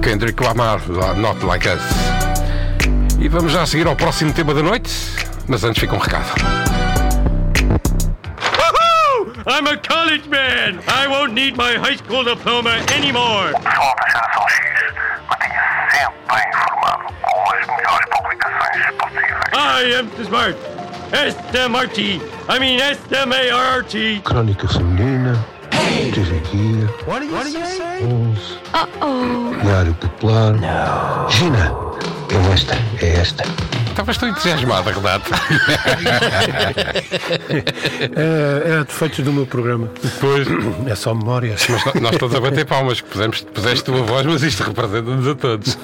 Kendrick Lamar, Not Like Us. E vamos já seguir ao próximo tema da noite, mas antes fica um recado. Woohoo! I'm a college man! I won't need my high school diploma anymore! O pessoal da Geração X mantinha-se sempre bem informado com as melhores publicações possíveis. I am smart! S-M-R-T! I mean S-M-A-R-T! Crónica feminina, Tiriquia, Diário Popular. Gina, é esta. Estavas tão entusiasmado, Renato. É defeitos do meu programa. Pois. É só memórias. Mas nós todos a bater palmas, que puseste tua voz, mas isto representa-nos a todos.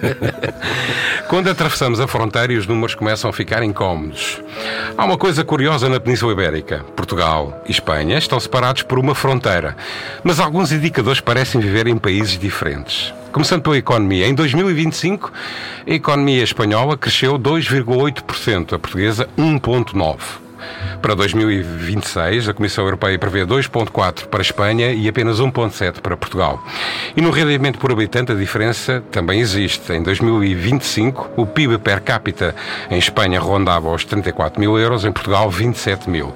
Quando atravessamos a fronteira e os números começam a ficar incómodos. Há uma coisa curiosa na Península Ibérica. Portugal e Espanha estão separados por uma fronteira, mas alguns indicadores parecem viver em países diferentes. Começando pela economia, em 2025, a economia espanhola cresceu 2,8%, a portuguesa 1,9%. Para 2026, a Comissão Europeia prevê 2,4% para a Espanha e apenas 1,7% para Portugal. E no rendimento por habitante a diferença também existe. Em 2025, o PIB per capita em Espanha rondava os 34 mil euros, em Portugal 27 mil.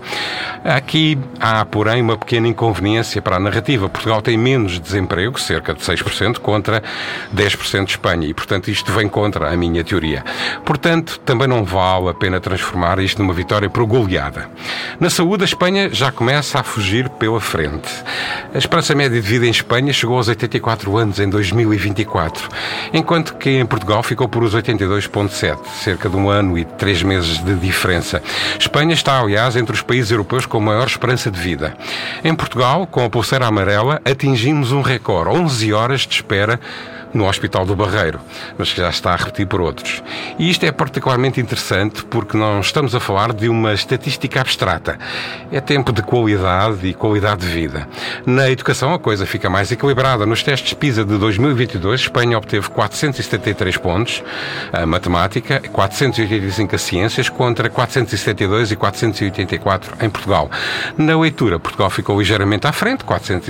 Aqui há, porém, uma pequena inconveniência para a narrativa. Portugal tem menos desemprego, cerca de 6%, contra 10% de Espanha. E, portanto, isto vem contra a minha teoria. Portanto, também não vale a pena transformar isto numa vitória por goleada. Na saúde, a Espanha já começa a fugir pela frente. A esperança média de vida em Espanha chegou aos 84 anos em 2024, enquanto que em Portugal ficou por os 82,7, cerca de 1 ano e 3 meses de diferença. Espanha está, aliás, entre os países europeus com maior esperança de vida. Em Portugal, com a pulseira amarela, atingimos um recorde, 11 horas de espera no Hospital do Barreiro, mas que já está a repetir por outros. E isto é particularmente interessante porque não estamos a falar de uma estatística abstrata. É tempo de qualidade e qualidade de vida. Na educação a coisa fica mais equilibrada. Nos testes PISA de 2022, Espanha obteve 473 pontos a matemática, 485 a ciências, contra 472 e 484 em Portugal. Na leitura, Portugal ficou ligeiramente à frente,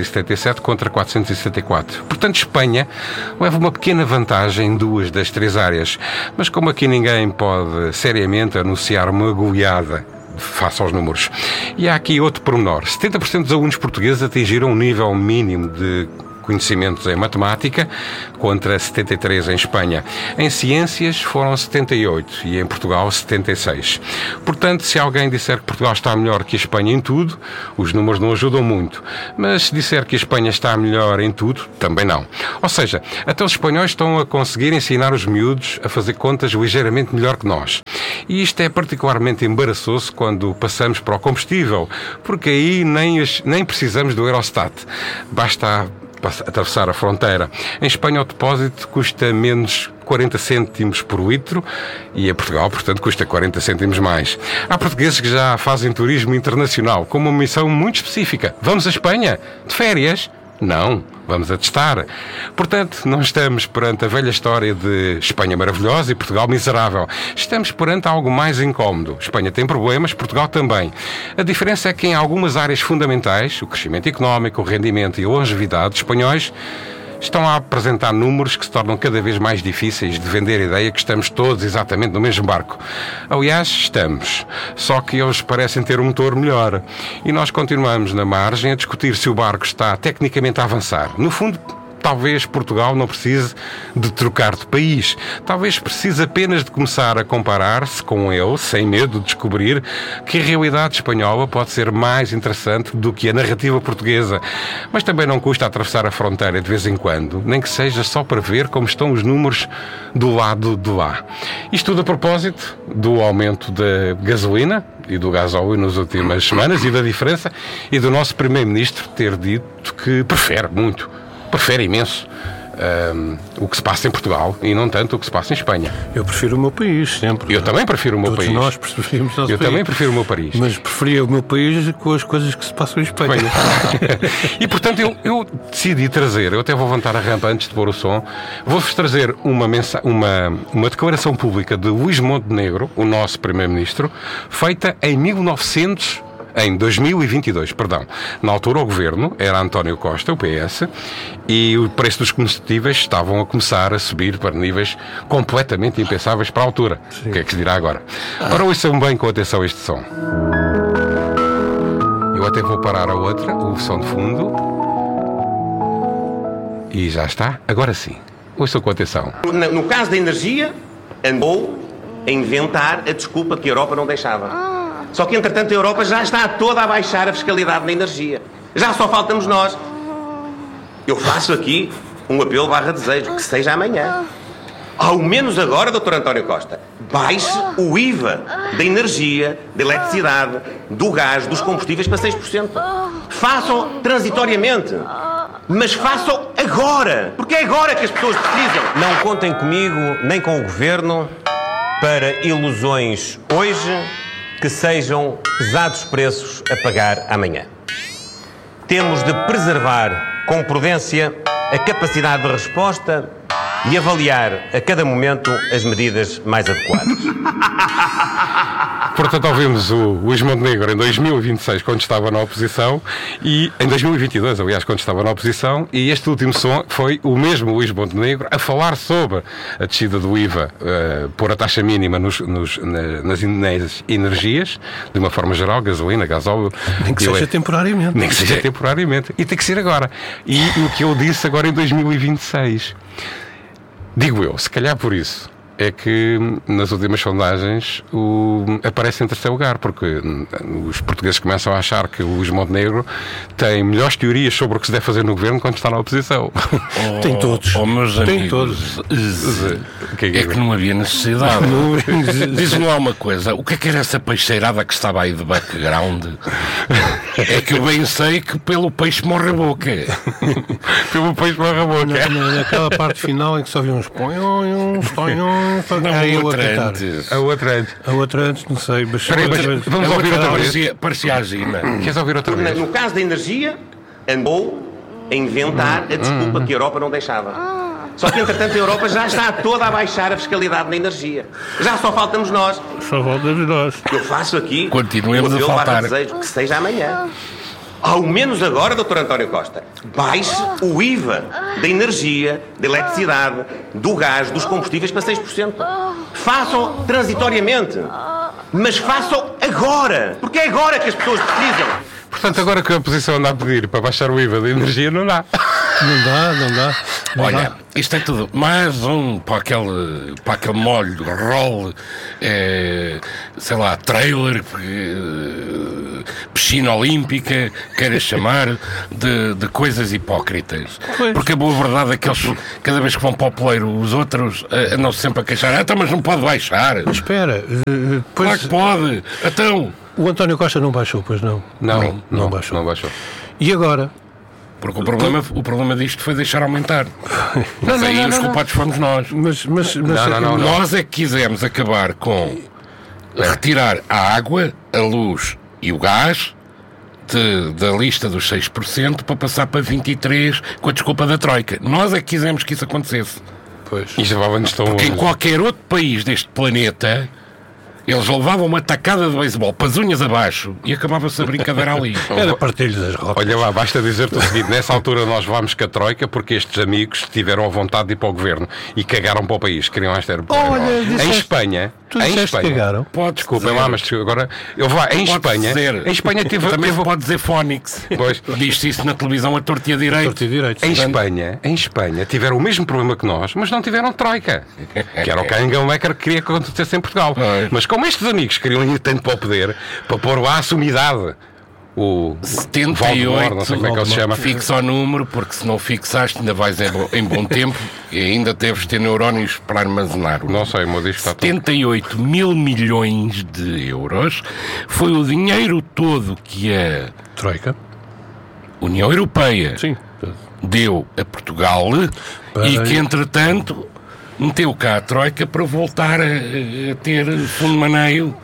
477 contra 474. Portanto, Espanha leva uma pequena vantagem em 2 das 3 áreas, mas como aqui ninguém pode seriamente anunciar uma goleada face aos números. E há aqui outro pormenor. 70% dos alunos portugueses atingiram um nível mínimo de conhecimentos em matemática, contra 73 em Espanha. Em ciências foram 78 e em Portugal 76. Portanto, se alguém disser que Portugal está melhor que a Espanha em tudo, os números não ajudam muito. Mas se disser que a Espanha está melhor em tudo, também não. Ou seja, até os espanhóis estão a conseguir ensinar os miúdos a fazer contas ligeiramente melhor que nós. E isto é particularmente embaraçoso quando passamos para o combustível, porque aí nem precisamos do Eurostat. Basta atravessar a fronteira. Em Espanha o depósito custa menos 40 cêntimos por litro e em Portugal, portanto, custa 40 cêntimos mais. Há portugueses que já fazem turismo internacional com uma missão muito específica. Vamos à Espanha? De férias? Não, vamos a testar. Portanto, não estamos perante a velha história de Espanha maravilhosa e Portugal miserável. Estamos perante algo mais incómodo. Espanha tem problemas, Portugal também. A diferença é que em algumas áreas fundamentais, o crescimento económico, o rendimento e a longevidade, os espanhóis estão a apresentar números que se tornam cada vez mais difíceis de vender a ideia que estamos todos exatamente no mesmo barco. Aliás, estamos. Só que eles parecem ter um motor melhor. E nós continuamos na margem a discutir se o barco está tecnicamente a avançar. No fundo, talvez Portugal não precise de trocar de país. Talvez precise apenas de começar a comparar-se com ele, sem medo de descobrir que a realidade espanhola pode ser mais interessante do que a narrativa portuguesa. Mas também não custa atravessar a fronteira de vez em quando, nem que seja só para ver como estão os números do lado de lá. Isto tudo a propósito do aumento da gasolina e do gasóleo nas últimas semanas e da diferença, e do nosso Primeiro-Ministro ter dito que prefere imenso o que se passa em Portugal e não tanto o que se passa em Espanha. Eu prefiro o meu país, sempre. Eu também prefiro o meu país. Todos nós preferimos o nosso país. Também prefiro o meu país. Mas preferia o meu país com as coisas que se passam em Espanha. E, portanto, eu decidi trazer, eu até vou levantar a rampa antes de pôr o som, vou-vos trazer uma declaração pública de Luís Montenegro, o nosso Primeiro-Ministro, feita em 1900 em 2022, perdão. Na altura o Governo era António Costa, o PS, e o preço dos combustíveis estavam a começar a subir para níveis completamente impensáveis para a altura. Sim. O que é que se dirá agora? Ora, ouçam bem com atenção este som. Eu até vou parar a outra, o som de fundo. E já está. Agora sim. Ouçam com atenção. No caso da energia, andou a inventar a desculpa que a Europa não deixava. Só que, entretanto, a Europa já está toda a baixar a fiscalidade na energia. Já só faltamos nós. Eu faço aqui um apelo / desejo, que seja amanhã. Ao menos agora, Dr. António Costa, baixe o IVA da energia, da eletricidade, do gás, dos combustíveis para 6%. Façam transitoriamente. Mas façam agora. Porque é agora que as pessoas precisam. Não contem comigo, nem com o Governo, para ilusões hoje que sejam pesados preços a pagar amanhã. Temos de preservar com prudência a capacidade de resposta e avaliar a cada momento as medidas mais adequadas. Portanto, ouvimos o Luís Montenegro em 2026, quando estava na oposição, e em 2022, aliás, quando estava na oposição, e este último som foi o mesmo Luís Montenegro a falar sobre a descida do IVA por a taxa mínima nas energias, de uma forma geral, gasolina, gasóleo. Nem que seja temporariamente. Nem que seja temporariamente. E tem que ser agora. E o que eu disse agora em 2026. Digo eu, se calhar por isso é que nas últimas sondagens aparece em terceiro lugar, porque os portugueses começam a achar que o Luís Montenegro tem melhores teorias sobre o que se deve fazer no governo quando está na oposição. Tem todos. Meus tem amigos, todos. É que não havia necessidade. Diz-me lá uma coisa, o que era essa peixeirada que estava aí de background? É que eu bem sei que pelo peixe morre a boca. Pelo peixe morre a boca. Naquela parte final em que só vi uns ponhões, Não, a outra antes, não sei. Mas vamos ouvir outra vez. Parecia a Gina. Queres ouvir outra vez? No caso da energia, andou a inventar a desculpa que a Europa não deixava. Só que, entretanto, a Europa já está toda a baixar a fiscalidade na energia. Já só faltamos nós. Só faltamos nós. Eu faço aqui Continuemos um a apelo faltar. / desejo, que seja amanhã. Ao menos agora, Dr. António Costa, baixe o IVA da energia, da eletricidade, do gás, dos combustíveis para 6%. Façam transitoriamente. Mas façam agora. Porque é agora que as pessoas precisam. Portanto, agora que a oposição anda a pedir para baixar o IVA da energia, não dá. Não dá. Olha, isto é tudo mais um para aquele molho, rol, sei lá, trailer, piscina olímpica, queiras chamar, de coisas hipócritas. Pois. Porque a boa verdade é que eles, cada vez que vão para o poleiro, os outros andam sempre a queixar. Então, mas não pode baixar. Espera, Claro que pode. Então... O António Costa não baixou, pois não? Não baixou. Não baixou. E agora? Porque o problema disto foi deixar aumentar. Mas aí os culpados fomos nós. Mas Nós é que quisemos acabar com retirar a água, a luz e o gás da lista dos 6% para passar para 23% com a desculpa da Troika. Nós é que quisemos que isso acontecesse. Pois. E levava-nos tão Porque em longe. qualquer outro país deste planeta... Eles levavam uma tacada de beisebol para as unhas abaixo e acabava-se a brincadeira ali. Era partilho das rotas. Olha lá, basta dizer-te o seguinte: nessa altura nós levámos com a Troika porque estes amigos tiveram a vontade de ir para o governo e cagaram para o país. Queriam esta em Espanha. Em Espanha. Cagaram. Desculpem lá, mas agora eu vou em Espanha. Em Espanha também pode dizer Fónix. Diz-se isso na televisão a torto e a direito. Em Espanha tiveram o mesmo problema que nós, mas não tiveram Troika. Que era o que a Angela Merkel queria que acontecesse em Portugal. Mas como estes amigos queriam ir tanto para o poder, para pôr lá a sumidade, o 78, não sei como é que ele se chama. Fixa o número, porque se não fixaste ainda vais em bom tempo e ainda deves ter neurónios para armazenar. Não sei, o meu disco está 78 mil milhões de euros foi o dinheiro todo que a Troika, União Europeia, sim, deu a Portugal e que, entretanto, meteu cá a Troika para voltar a ter fundo de maneio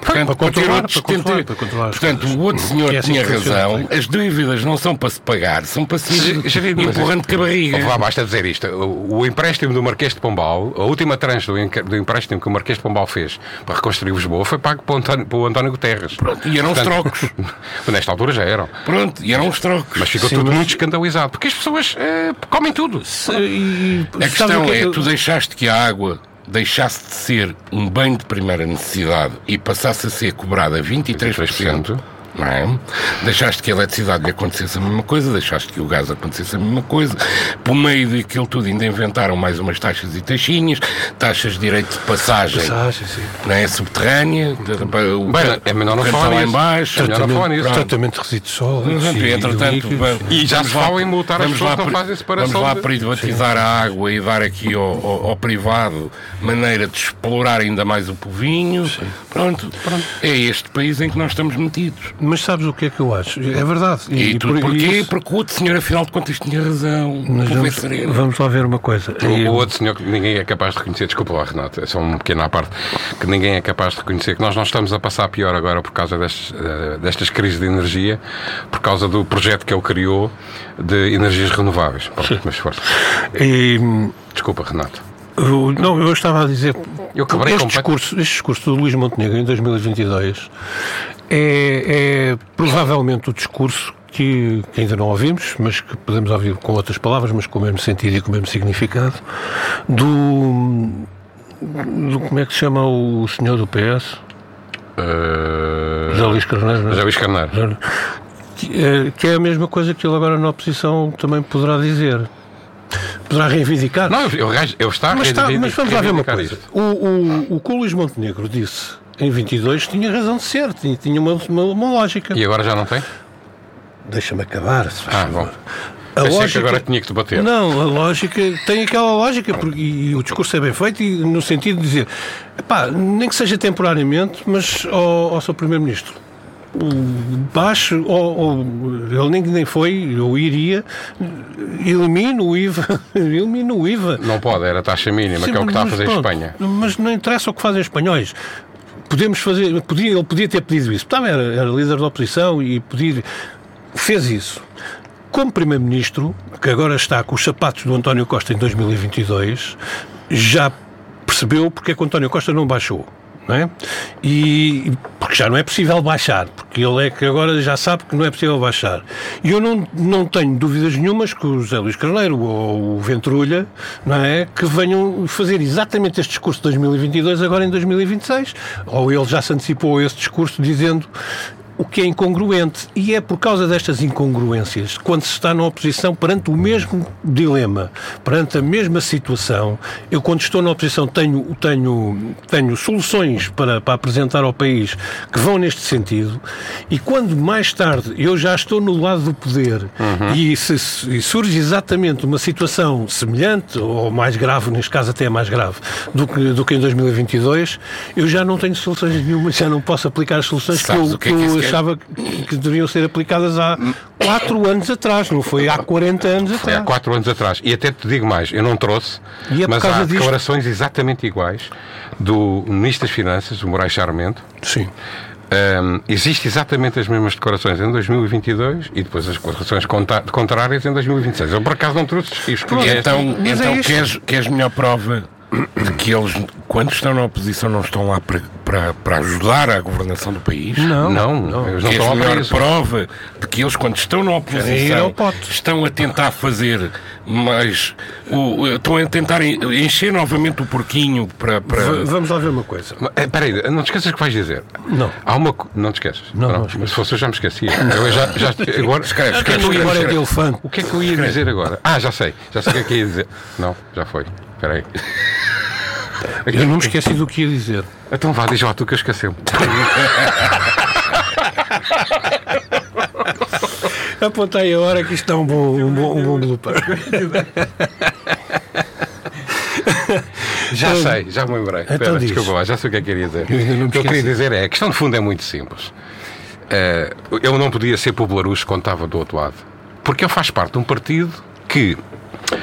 Portanto, para controlar as portanto, coisas. o outro senhor Que é assim tinha que funciona, razão. sim. As dívidas não são para se pagar, são para se ir empurrando com a barriga. Lá basta dizer isto. O empréstimo do Marquês de Pombal, a última tranche do empréstimo que o Marquês de Pombal fez para reconstruir Lisboa foi pago para o António Guterres. Pronto, e eram os trocos. Nesta altura já eram. Pronto, e eram os trocos. Mas ficou tudo muito escandalizado. Porque as pessoas comem tudo. A questão é, tu deixaste que a água deixasse de ser um bem de primeira necessidade e passasse a ser cobrada 23%. Não é? Deixaste que a eletricidade lhe acontecesse a mesma coisa, deixaste que o gás acontecesse a mesma coisa. Por meio daquilo tudo ainda inventaram mais umas taxas e taxinhas, taxas de direito de passagem, não é? Subterrânea, é melhor não falar lá em baixo, tratamento de resíduos sólidos. E já se fala em multar as pessoas que não fazem separação. Vamos lá privatizar a água e dar aqui ao privado maneira de explorar ainda mais o povinho. Pronto. É este país em que nós estamos metidos. Mas sabes o que é que eu acho? É verdade. E tudo porquê? Porque o outro senhor, afinal de contas, tinha razão. Mas vamos lá ver uma coisa. O outro senhor que ninguém é capaz de reconhecer, desculpa lá, Renato, é só um pequeno à parte, que ninguém é capaz de reconhecer que nós não estamos a passar pior agora por causa destas crises de energia, por causa do projeto que ele criou de energias renováveis. Mas força. Desculpa, Renato. Não, eu estava a dizer, este discurso do Luís Montenegro em 2022 é provavelmente o discurso que ainda não ouvimos, mas que podemos ouvir com outras palavras, mas com o mesmo sentido e com o mesmo significado, do como é que se chama o senhor do PS? José Luís Carneiro. José Luís Carneiro. Que é a mesma coisa que ele agora na oposição também poderá dizer. Poderá reivindicar. Não, eu está a reivindicar. Mas vamos lá ver uma coisa. O que o Luís Montenegro disse em 22 tinha razão de ser, tinha uma lógica. E agora já não tem? Deixa-me acabar. Bom. A lógica que agora tinha que debater. Não, a lógica tem aquela lógica, e o discurso é bem feito, e no sentido de dizer, nem que seja temporariamente, mas ao Sr. Primeiro-Ministro, baixo, ou ele nem foi, eu iria, elimino o IVA. Não pode, era a taxa mínima, que é o que está a fazer a Espanha. Mas não interessa o que fazem os espanhóis. Podemos fazer, ele podia ter pedido isso. Era líder da oposição e fez isso. Como Primeiro-Ministro, que agora está com os sapatos do António Costa em 2022, já percebeu porque é que o António Costa não baixou. Não é? E porque já não é possível baixar, porque ele é que agora já sabe que não é possível baixar. E eu não tenho dúvidas nenhumas que o José Luís Carneiro ou o Venturulha, não é, que venham fazer exatamente este discurso de 2022 agora em 2026, ou ele já se antecipou a esse discurso dizendo o que é incongruente, e é por causa destas incongruências, quando se está na oposição perante o mesmo dilema, perante a mesma situação. Eu, quando estou na oposição, tenho soluções para apresentar ao país que vão neste sentido, e quando mais tarde eu já estou no lado do poder e surge exatamente uma situação semelhante, ou mais grave, neste caso até mais grave, do que em 2022, eu já não tenho soluções nenhumas, já não posso aplicar as soluções que eu achava que deveriam ser aplicadas há 4 anos atrás, não foi há 40 anos atrás. Foi há 4 anos atrás. E até te digo mais, eu não trouxe, mas há declarações exatamente iguais do Ministro das Finanças, o Moraes Charmento. Sim. Existem exatamente as mesmas declarações em 2022 e depois as declarações contrárias em 2026. Eu, por acaso, não trouxe isto. Então queres melhor prova de que eles, quando estão na oposição, não estão lá para ajudar a governação do país? Não. Eles não estão lá para isso. Prova de que eles, quando estão na oposição, estão a tentar fazer mais... estão a tentar encher novamente o porquinho para... Vamos lá ver uma coisa. Espera aí, não te esqueças o que vais dizer. Não. Não te esqueças. Não, mas se fosse eu já me esquecia. Agora... Escreve. O que é que eu ia dizer agora? Já sei o que é que ia dizer. Não, já foi. Espera aí. Eu não me esqueci do que ia dizer. Então vá, diz lá tu que eu esqueci-me. Apontei a hora que isto é um bom blooper. Já sei, já me lembrei. Então desculpa lá, já sei o que é que queria dizer. O que eu queria dizer a questão de fundo é muito simples. Eu não podia ser popularucho quando estava do outro lado. Porque ele faz parte de um partido que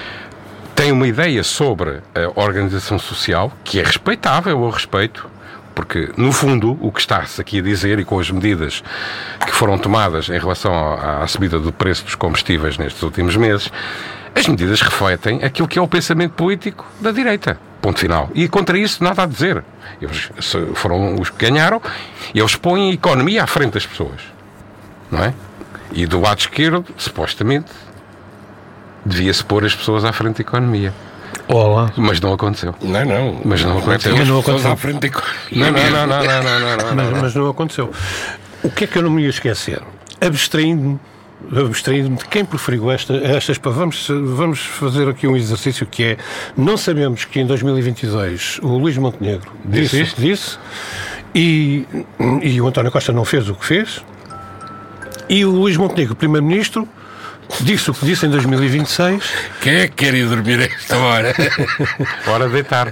tem uma ideia sobre a organização social que é respeitável, eu respeito, porque, no fundo, o que está-se aqui a dizer, e com as medidas que foram tomadas em relação à subida do preço dos combustíveis nestes últimos meses, as medidas refletem aquilo que é o pensamento político da direita. Ponto final. E contra isso nada a dizer. Eles foram os que ganharam, e eles põem a economia à frente das pessoas. Não é? E do lado esquerdo, supostamente, devia-se pôr as pessoas à frente da economia. Olá. Mas não aconteceu. Não. Mas não aconteceu. As Não pessoas aconteceu. à frente da economia. Não. Mas não aconteceu. O que é que eu não me ia esquecer? Abstraindo-me de quem preferiu estas... Vamos fazer aqui um exercício que é... Não sabemos que em 2022 o Luís Montenegro disse o que disse, e o António Costa não fez o que fez, e o Luís Montenegro, Primeiro-Ministro, disse o que disse em 2026. Quem é que quer ir dormir a esta hora? Hora de deitar.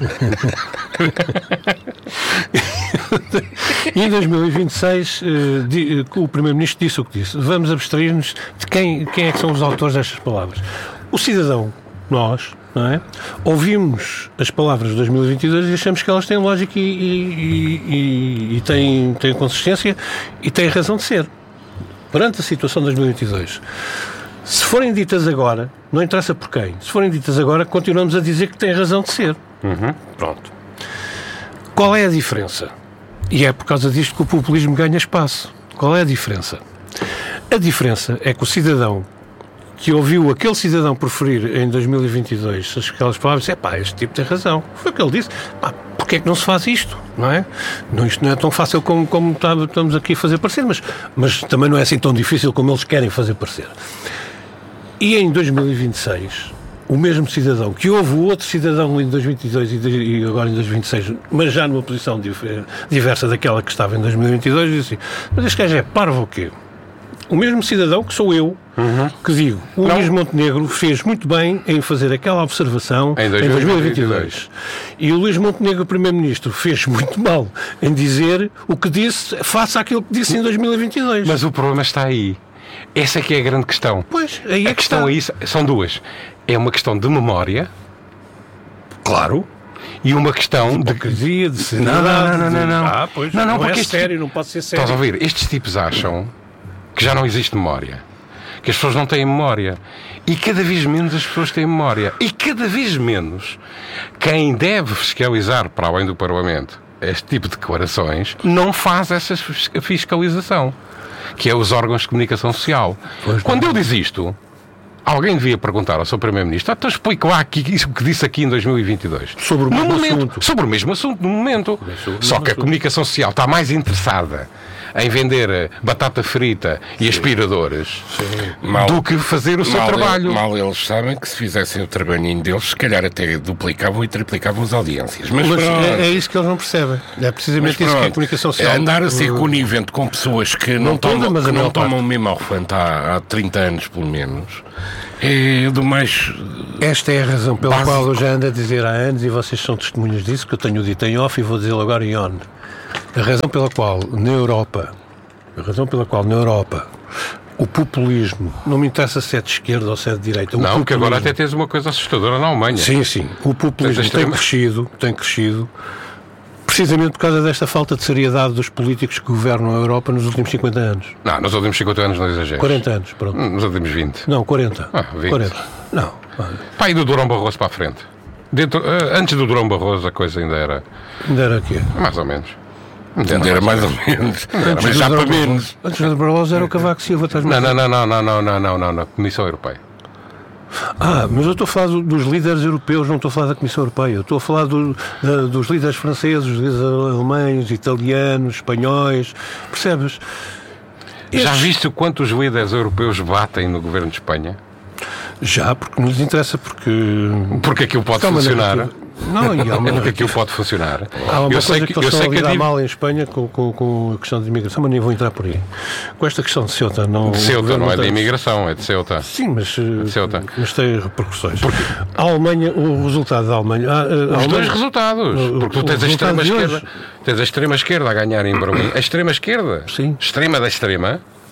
E em 2026 o Primeiro-Ministro disse o que disse. Vamos abstrair-nos de quem é que são os autores destas palavras. O cidadão, nós, não é? Ouvimos as palavras de 2022 e achamos que elas têm lógica e têm consistência e têm razão de ser. Perante a situação de 2022, se forem ditas agora, não interessa por quem, se forem ditas agora, continuamos a dizer que têm razão de ser. Pronto. Qual é a diferença? E é por causa disto que o populismo ganha espaço. Qual é a diferença? A diferença é que o cidadão que ouviu aquele cidadão preferir em 2022 aquelas palavras, disse, este tipo tem razão. Foi o que ele disse. Porquê é que não se faz isto? Não é? Isto não é tão fácil como estamos aqui a fazer parecer, mas também não é assim tão difícil como eles querem fazer parecer. E em 2026, o mesmo cidadão que houve o outro cidadão em 2022 e agora em 2026, mas já numa posição diversa daquela que estava em 2022, disse assim, mas este gajo é parvo o quê? O mesmo cidadão que sou eu, que digo, o Luís Montenegro fez muito bem em fazer aquela observação em 2022. E o Luís Montenegro, Primeiro-Ministro, fez muito mal em dizer o que disse, face àquilo que disse em 2022. Mas o problema está aí. Essa é que é a grande questão. Pois, aí é a questão aí são duas. É uma questão de memória, claro, e uma questão de hipocrisia, de Não. Pois, Não, não é porque sério, não pode ser sério. Estás a ouvir? Estes tipos acham que já não existe memória, que as pessoas não têm memória, e cada vez menos as pessoas têm memória, e cada vez menos quem deve fiscalizar, para além do Parlamento, este tipo de declarações, não faz essa fiscalização, que é os órgãos de comunicação social. Quando ele diz isto, alguém devia perguntar ao seu Primeiro-Ministro, então explique lá isso que disse aqui em 2022. Sobre o mesmo assunto. Sobre o mesmo assunto, no momento. Só que a comunicação social está mais interessada em vender batata frita e aspiradores do que fazer o seu trabalho. Mal eles sabem que se fizessem o trabalhinho deles, se calhar até duplicavam e triplicavam as audiências. Mas é isso que eles não percebem. É precisamente isso que a comunicação social... Andar a ser conivente com pessoas que não tomam mesmo alfante há 30 anos, pelo menos, é do mais... Esta é a razão pela qual eu já ando a dizer há anos, e vocês são testemunhas disso, que eu tenho dito em off e vou dizê-lo agora em on. A razão pela qual na Europa o populismo, não me interessa se é de esquerda ou se é de direita. Não, porque agora até tens uma coisa assustadora na Alemanha. Sim. O populismo tem crescido precisamente por causa desta falta de seriedade dos políticos que governam a Europa nos últimos 50 anos. Não, nos últimos 50 anos não exageres. 40 anos, pronto. Nos últimos 20. Não, 40. 20. 40. Não. E do Durão Barroso para a frente. Antes do Durão Barroso a coisa ainda era... Ainda era o quê? Mais ou menos. Era mais ou menos. Mas já para menos. Antes do Barroso era o Cavaco Silva. Não. Comissão Europeia. Mas eu estou a falar dos líderes europeus, não estou a falar da Comissão Europeia. Eu estou a falar dos líderes franceses, dos líderes alemães, italianos, espanhóis. Percebes? Já viste o quanto os líderes europeus batem no governo de Espanha? Já, porque não lhes interessa, porque aquilo pode funcionar. Porque aquilo pode funcionar. Há uma coisa que eles estão a lidar mal em Espanha com a questão de imigração, mas nem vou entrar por aí. Com esta questão de Ceuta, não... De Ceuta, não é de imigração, é de Ceuta. Sim, mas tem repercussões. A Alemanha, o resultado da Alemanha... Os dois resultados. Porque tu tens a extrema-esquerda a ganhar em Berlim. A extrema-esquerda. Sim. Extrema da extrema.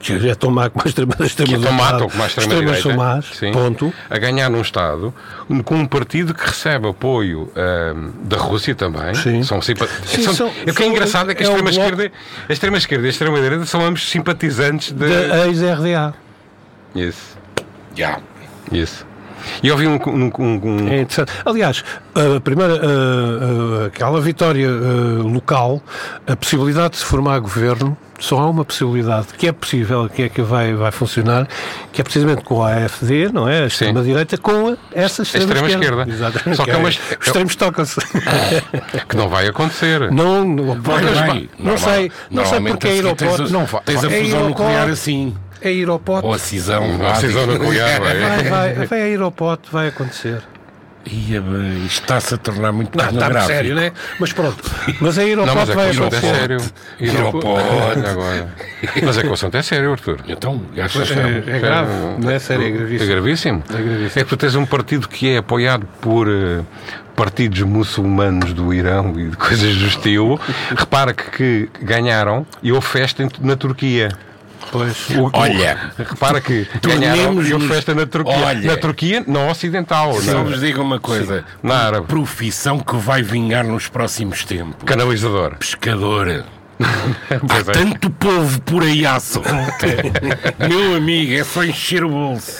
que é tão má como a extrema-direita. Que é tão má como a extrema-direita. Extremas são más, Sim. ponto. A ganhar num Estado com um partido que recebe apoio da Rússia também. Sim. São Sim, o que é engraçado é que a extrema-esquerda e a extrema-direita são ambos simpatizantes Da ex-RDA. Isso. Já. Isso. E eu vi um É interessante. Aliás, a primeira, aquela vitória local, a possibilidade de se formar governo, só há uma possibilidade que é possível, que é que vai funcionar, que é precisamente com a AfD, não é? A extrema-direita, com essa extrema-esquerda. Exatamente. Só que os extremos tocam-se. que não vai acontecer. Não sei porque é ir ao pote. Não vai. Tens a fusão nuclear assim. É ir ao pote. Ou a cisão. A cisão nuclear, Vai ir ao pote, vai acontecer. Isto está-se a tornar muito Não, está pornográfico. sério, não é? Mas pronto. Mas a ir ao pote vai É acontecer. sério. Ir ao pote. Agora. Mas é que o assunto é sério, Arthur. Então, achas que É grave, não é sério, é É gravíssimo. gravíssimo. É gravíssimo. É que tu tens um partido que é apoiado por partidos muçulmanos do Irão e de coisas do estilo. Repara que ganharam e houve festa na Turquia. Pois. Olha, Repara que ganharam e houve tornemos-nos- festa na Turquia. Olha. Na Turquia, não ocidental. se eu vos digo uma coisa, Na árabe. profissão que vai vingar nos próximos tempos. Canalizador. Pescador. Pois Há é. tanto povo por aí à solta. Meu amigo, é só encher o bolso.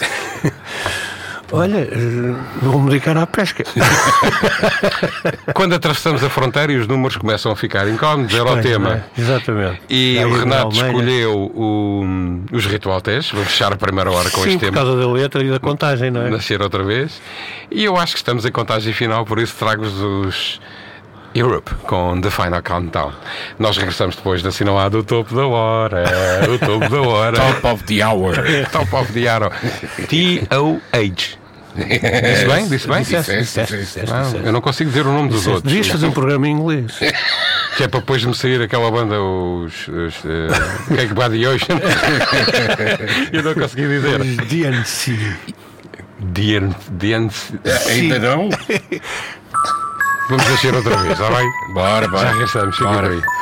Olha, vou-me dedicar à pesca. Quando atravessamos a fronteira e os números começam a ficar incómodos, era o tema. Exatamente. E Já o ia Renato na Alemanha. escolheu os ritual testes. Vou fechar a primeira hora com Sim, este por tema. causa da letra e da contagem, não é? Nascer outra vez. E eu acho que estamos em contagem final, por isso trago-vos os Europe com The Final Countdown. Nós regressamos depois de assinalado o topo da hora. O topo da hora. Top of the hour. Top of the hour. T-O-H. Disse bem? Disse bem? Disseste. Eu não consigo dizer o nome dos outros. Devias fazer um programa em inglês. Que é para depois me sair aquela banda, Cake by the Ocean. Eu não consegui dizer. DNC. DNC. Ainda não? Vamos descer outra vez, está bem? Bora, bora. Já regressamos, fica por aí.